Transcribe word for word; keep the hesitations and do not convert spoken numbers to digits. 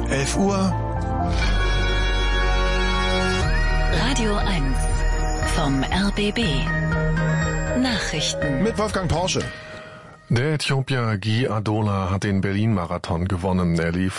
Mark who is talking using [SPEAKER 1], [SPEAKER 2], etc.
[SPEAKER 1] elf Uhr.
[SPEAKER 2] Radio eins vom R B B. Nachrichten
[SPEAKER 1] Mit Wolfgang Porsche.
[SPEAKER 3] Der Äthiopier Guy Adola hat den Berlin-Marathon gewonnen. Er lief